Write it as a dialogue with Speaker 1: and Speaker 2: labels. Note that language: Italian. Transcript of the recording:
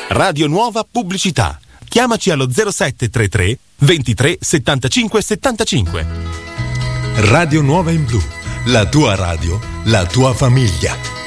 Speaker 1: Radio Nuova Pubblicità. Chiamaci allo 0733 23 75 75.
Speaker 2: Radio Nuova in Blu, la tua radio, la tua famiglia.